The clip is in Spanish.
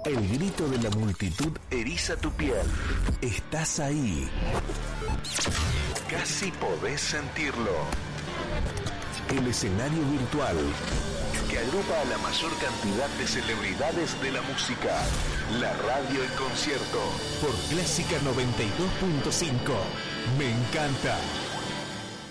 El grito de la multitud eriza tu piel. Estás ahí. Casi podés sentirlo. El escenario virtual que agrupa a la mayor cantidad de celebridades de la música. La radio en concierto por Clásica 92.5. Me encanta.